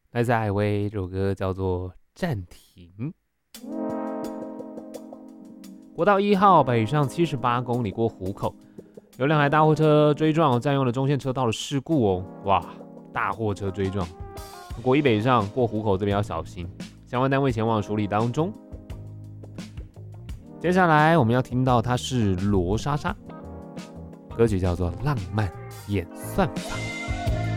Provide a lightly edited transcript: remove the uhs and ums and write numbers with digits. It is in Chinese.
来自艾薇，这首歌叫做《暂停》。国道1号北上78公里过湖口，有两台大货车追撞，占用了中线车道的事故哦。哇，大货车追撞，国一北上过湖口这边要小心，相关单位前往处理当中。接下来我们要听到它是罗莎莎，歌曲叫做《浪漫演算法》。